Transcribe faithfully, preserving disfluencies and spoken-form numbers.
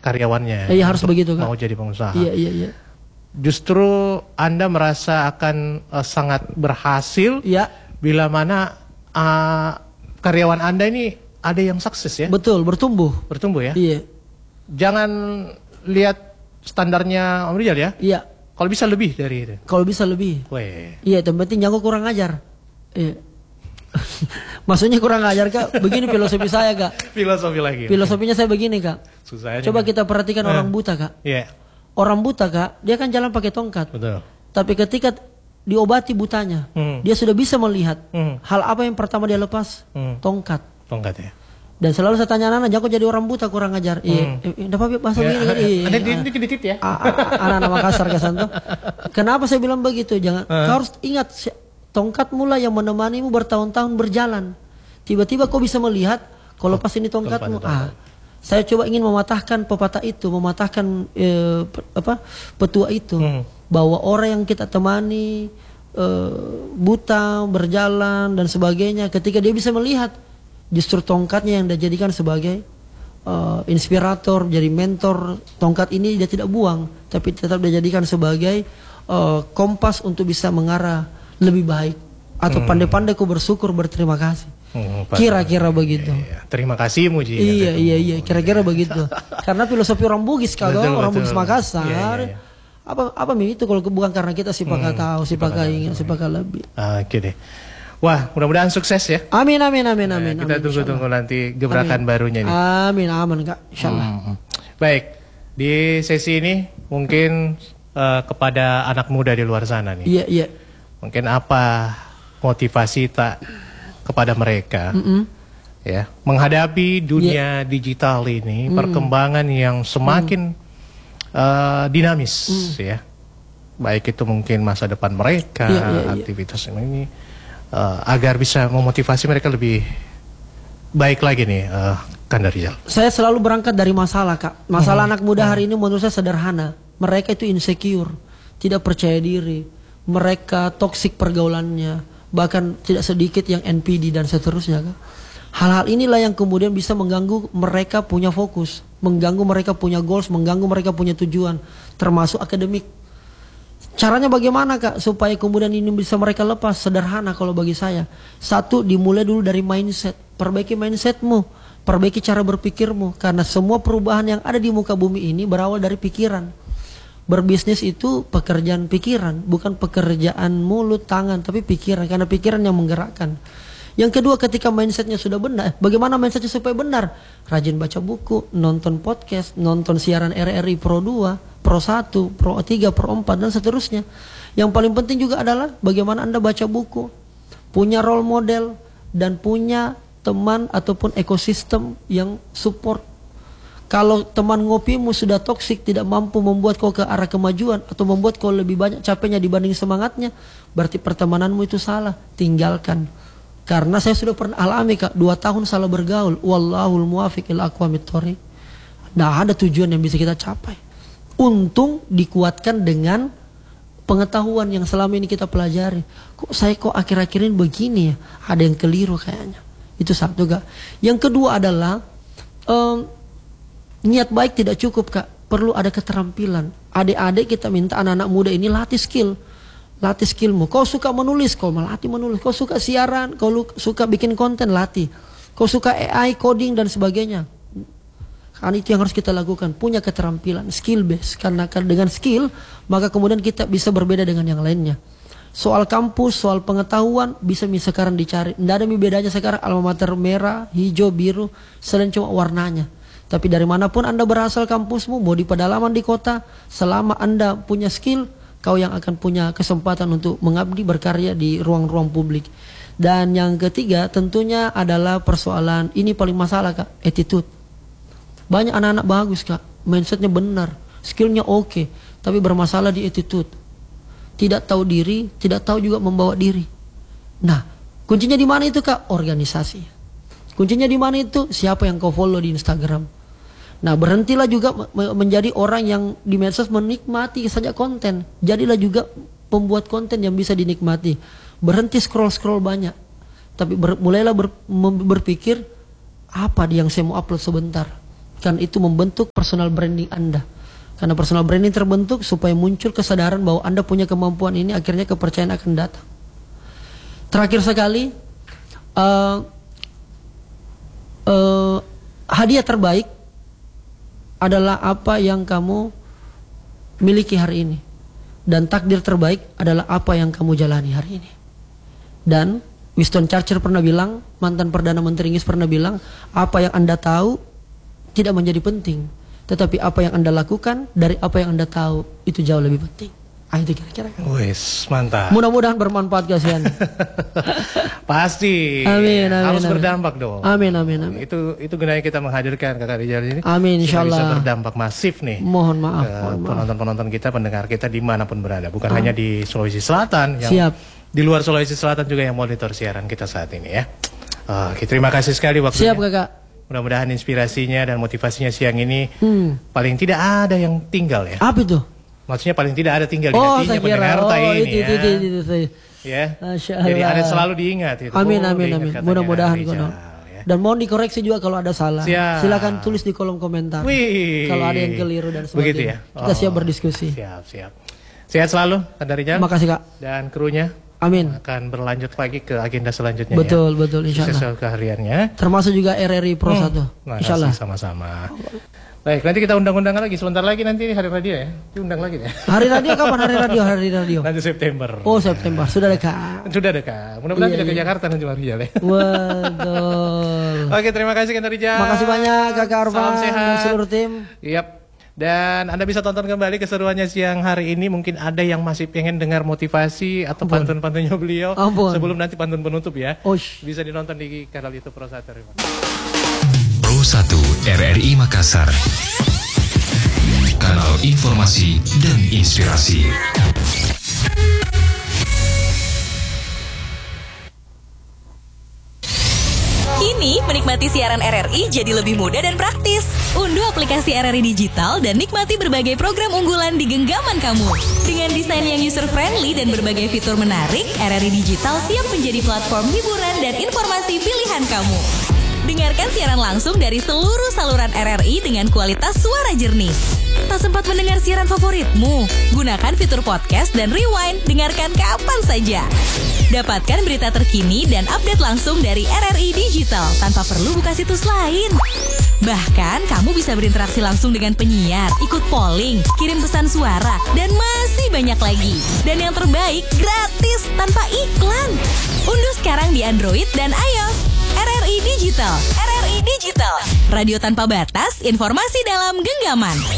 karyawannya. Iya, harus begitu, Kak. Mau jadi pengusaha. Iya, iya, iya. Justru Anda merasa akan uh, sangat berhasil Iya. bila mana uh, karyawan Anda ini ada yang sukses ya. Betul, bertumbuh. Bertumbuh ya. Iya. Jangan lihat standarnya Om Rizal ya. Iya. Kalau bisa lebih dari itu. Kalau bisa lebih. Weh. Iya, yang penting jangan kurang ajar. Iya. Maksudnya kurang ajar, Kak. Begini filosofi saya, Kak. Filosofi lagi. Filosofinya saya begini, Kak. Susah Coba juga. kita perhatikan Eh. orang buta, Kak. Iya. Orang buta, Kak, dia kan jalan pakai tongkat. Betul. Tapi ketika diobati butanya, Hmm. dia sudah bisa melihat Hmm. hal apa yang pertama dia lepas? Hmm. Tongkat. Tongkat ya. Dan selalu saya tanya anak-anak, jangan kok jadi orang buta kurang ajar. Iya, eh, dapat bahasa Ya, begini. Iya, ada iya. di di titit ya. A- a- a- anak-anak Makassar Kasanto. Kenapa saya bilang begitu? Jangan, Uh. kau harus ingat si- tongkat mula yang menemanimu bertahun-tahun berjalan. Tiba-tiba kau bisa melihat kalau pas ini tongkatmu. Ah, saya coba ingin mematahkan pepatah itu, mematahkan eh, pe- apa petua itu, Hmm. bahwa orang yang kita temani eh, buta berjalan dan sebagainya, ketika dia bisa melihat, justru tongkatnya yang dia jadikan sebagai uh, inspirator, jadi mentor. Tongkat ini dia tidak buang, tapi tetap dia jadikan sebagai uh, kompas untuk bisa mengarah lebih baik. Atau Hmm. pandai-pandai ku bersyukur, berterima kasih. Hmm, Kira-kira begitu. Iya, terima kasih Muji. Iya, iya, iya, kira-kira begitu. Karena filosofi orang Bugis, kalau Betul, orang betul. Bugis Makassar, Iya, iya, iya. apa apa Mi, itu kalau bukan karena kita si pakar tahu, si pakar ingin, si pakar lebih. Oke deh. Wah, mudah-mudahan sukses ya. Amin, amin, amin, Nah, amin. kita amin, tunggu-tunggu nanti gebrakan Amin. barunya nih. Amin, amin, Kak. Insyaallah. Hmm. Baik, di sesi ini mungkin eh, kepada anak muda di luar sana nih. Iya, iya. Mungkin apa motivasi tak kepada mereka Mm-mm. ya menghadapi dunia digital ini, perkembangan yang semakin eh, dinamis ya. Baik itu mungkin masa depan mereka, Iya, iya, iya. aktivitas ini eh, agar bisa memotivasi mereka lebih baik lagi nih, eh, Kanda Rizal. Saya selalu berangkat dari masalah, Kak. Masalah anak muda hari ini menurut saya sederhana. Mereka itu insecure, tidak percaya diri. Mereka toksik pergaulannya, bahkan tidak sedikit yang N P D dan seterusnya, Kak. Hal-hal inilah yang kemudian bisa mengganggu mereka punya fokus, mengganggu mereka punya goals, mengganggu mereka punya tujuan, termasuk akademik. Caranya bagaimana, Kak, supaya kemudian ini bisa mereka lepas? Sederhana kalau bagi saya. Satu, dimulai dulu dari mindset. Perbaiki mindsetmu, perbaiki cara berpikirmu. Karena semua perubahan yang ada di muka bumi ini berawal dari pikiran. Berbisnis itu pekerjaan pikiran, bukan pekerjaan mulut, tangan, tapi pikiran. Karena pikiran yang menggerakkan. Yang kedua, ketika mindsetnya sudah benar, bagaimana mindsetnya supaya benar? Rajin baca buku, nonton podcast, nonton siaran R R I Pro dua, Pro satu, Pro tiga, Pro empat, dan seterusnya. Yang paling penting juga adalah bagaimana Anda baca buku, punya role model, dan punya teman ataupun ekosistem yang support. Kalau teman ngopimu sudah toksik, tidak mampu membuat kau ke arah kemajuan, atau membuat kau lebih banyak capeknya dibanding semangatnya, berarti pertemananmu itu salah, tinggalkan. Karena saya sudah pernah alami, Kak, dua tahun salah bergaul. Wallahul muwafiq ila aqwamit thoriq. Nah, ada tujuan yang bisa kita capai. Untung dikuatkan dengan pengetahuan yang selama ini kita pelajari. Kok saya kok akhir-akhir ini begini ya? Ada yang keliru kayaknya. Itu satu, Kak. Yang kedua adalah um, niat baik tidak cukup, Kak. Perlu ada keterampilan. Adik-adik kita minta anak-anak muda ini latih skill. Latih skillmu. Kau suka menulis, kau melatih menulis. Kau suka siaran, kau suka bikin konten, latih. Kau suka A I, coding dan sebagainya. Kan itu yang harus kita lakukan. Punya keterampilan, skill base. Karena dengan skill, maka kemudian kita bisa berbeda dengan yang lainnya. Soal kampus, soal pengetahuan, bisa mi sekarang dicari. Tidak ada mi bedanya sekarang alma mater merah, hijau, biru, selain cuma warnanya. Tapi dari manapun Anda berasal kampusmu, mau di pedalaman di kota, selama Anda punya skill, kau yang akan punya kesempatan untuk mengabdi berkarya di ruang-ruang publik. Dan yang ketiga tentunya adalah persoalan, ini paling masalah, Kak, attitude. Banyak anak-anak bagus, Kak, mindsetnya benar, skillnya oke, tapi bermasalah di attitude. Tidak tahu diri, tidak tahu juga membawa diri. Nah, kuncinya di mana itu, Kak? Organisasi. Kuncinya di mana itu? Siapa yang kau follow di Instagram. Nah, berhentilah juga menjadi orang yang di medsos menikmati saja konten. Jadilah juga pembuat konten yang bisa dinikmati. Berhenti scroll-scroll banyak. Tapi ber, mulailah ber, berpikir, apa yang saya mau upload sebentar? Kan itu membentuk personal branding Anda. Karena personal branding terbentuk supaya muncul kesadaran bahwa Anda punya kemampuan ini, akhirnya kepercayaan akan datang. Terakhir sekali, uh, uh, hadiah terbaik adalah apa yang kamu miliki hari ini. Dan takdir terbaik adalah apa yang kamu jalani hari ini. Dan Winston Churchill pernah bilang, mantan Perdana Menteri Inggris pernah bilang, apa yang Anda tahu tidak menjadi penting, tetapi apa yang Anda lakukan dari apa yang Anda tahu itu jauh lebih penting. Ah, itu kira-kira. Wis, mantap. Mudah-mudahan bermanfaat kasihan. Pasti. Amin, amin, Harus amin. berdampak dong. Amin, amin, amin. Itu itu gunanya kita menghadirkan Kakak Rijal ini. Amin, insyaallah. Bisa berdampak masif nih. Mohon maaf, ke mohon maaf. penonton-penonton kita, pendengar kita dimanapun berada, bukan hanya di Sulawesi Selatan, yang Siap. di luar Sulawesi Selatan juga yang monitor siaran kita saat ini ya. Oke, terima kasih sekali waktunya. Siap, Kakak. Mudah-mudahan inspirasinya dan motivasinya siang ini Hmm. paling tidak ada yang tinggal ya. Apa itu? Maksudnya paling tidak ada tinggal di Oh, hatinya saya kira. pendengar Oh, Tai ini itu, ya. itu, itu, itu, itu. Ya. Masya Jadi Allah. ada selalu diingat itu. Amin, Oh, amin, diingat amin. katanya Mudah-mudahan Rijal, kono. ya. Dan mohon dikoreksi juga kalau ada salah. Siap. Silakan tulis di kolom komentar. Wih. Kalau ada yang keliru dan sebagainya. Begitu ya. Kita Oh. siap berdiskusi. Siap, siap. Sehat selalu, Kak Rijal. Terima kasih, Kak. Dan krunya Amin. akan berlanjut lagi ke agenda selanjutnya. Betul, ya. betul, insya Allah. Sukses kehariannya. Termasuk juga R R I Pro Hmm. satu. Makasih, Insya Allah. sama-sama. Baik, nanti kita undang-undangan lagi sebentar lagi, nanti hari radio ya. Diundang lagi ya. Hari radio kapan hari radio? Hari radio. Nanti September. Oh, September. Sudah dekat. Sudah dekat. Mudah-mudahan Iya, tidak ke iya. Jakarta nanti Pak Rijal ya. Betul. Oke, terima kasih Kak Rijal. Makasih banyak Kakak Arfan Salam sehat. dan seluruh tim. Yap. Dan Anda bisa tonton kembali keseruannya siang hari ini. Mungkin ada yang masih pengen dengar motivasi atau Ampun. pantun-pantunnya beliau. Ampun. Sebelum nanti pantun penutup ya. Osh. Bisa dinonton di kanal YouTube Pro satu. Pro satu R R I Makassar. Kanal informasi dan inspirasi. Kini, menikmati siaran R R I jadi lebih mudah dan praktis. Unduh aplikasi R R I Digital dan nikmati berbagai program unggulan di genggaman kamu. Dengan desain yang user-friendly dan berbagai fitur menarik, R R I Digital siap menjadi platform hiburan dan informasi pilihan kamu. Dengarkan siaran langsung dari seluruh saluran R R I dengan kualitas suara jernih. Tak sempat mendengar siaran favoritmu? Gunakan fitur podcast dan rewind, dengarkan kapan saja. Dapatkan berita terkini dan update langsung dari R R I Digital tanpa perlu buka situs lain. Bahkan, kamu bisa berinteraksi langsung dengan penyiar, ikut polling, kirim pesan suara, dan masih banyak lagi. Dan yang terbaik, gratis tanpa iklan. Unduh sekarang di Android dan iOS. R R I Digital. R R I Digital. Radio tanpa batas, informasi dalam genggaman.